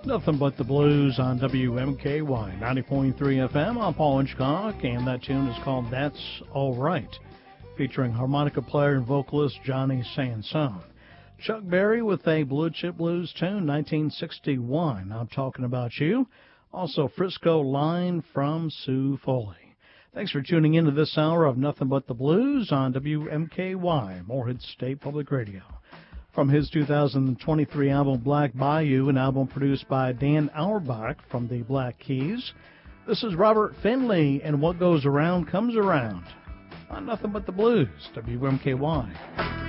Nothing but the blues on WMKY 90.3 FM. I'm Paul Inchcock, and that tune is called That's All Right, featuring harmonica player and vocalist Johnny Sansone. Chuck Berry with a Blue Chip Blues tune, 1961, I'm Talking About You. Also, Frisco Line from Sue Foley. Thanks for tuning in to this hour of Nothing But the Blues on WMKY, Morehead State Public Radio. From his 2023 album Black Bayou, an album produced by Dan Auerbach from the Black Keys, this is Robert Finley and What Goes Around Comes Around on Nothing But the Blues, WMKY.